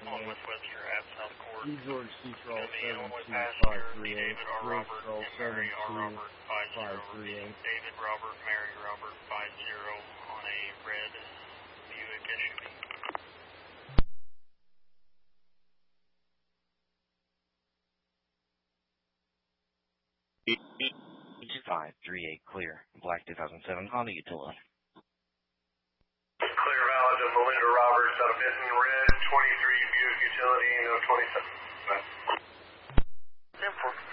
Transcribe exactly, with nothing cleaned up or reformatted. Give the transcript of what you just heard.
Illinois Webster at South Court. E. George C. Troll Gonna be seven Illinois two passenger, five three eight. David R. George Robert, Troll and seven Mary R. two Robert, five five zero. three eight. David Robert, Mary Robert, five zero on a red Buick S U V. five three eight clear. Black two thousand seven Honda Utility. Clear valid to Melinda Roberts out of Benton, red twenty-three Buick Utility, no twenty-seven. ten four.